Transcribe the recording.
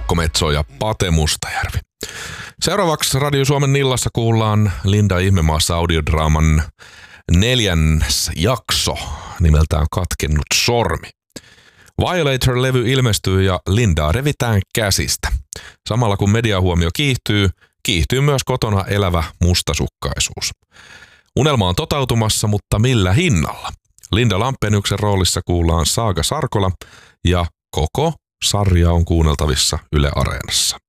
Mikko Metso ja Pate Mustajärvi. Seuraavaksi Radio Suomen Illassa kuullaan Linda Ihmemaassa audiodraaman 4. jakso nimeltään Katkennut sormi. Violator-levy ilmestyy ja Lindaa revitään käsistä. Samalla kun mediahuomio kiihtyy myös kotona elävä mustasukkaisuus. Unelma on toteutumassa, mutta millä hinnalla? Linda Lampeniuksen roolissa kuullaan Saaga Sarkola ja koko sarja on kuunneltavissa Yle Areenassa.